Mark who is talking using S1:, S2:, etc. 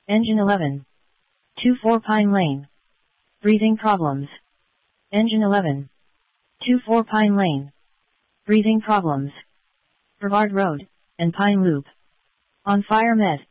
S1: Engine 11. 24 Pine Lane. Breathing problems. Engine 11. 24 Pine Lane. Breathing problems. Brevard Road, and Pine Loop. On fire med.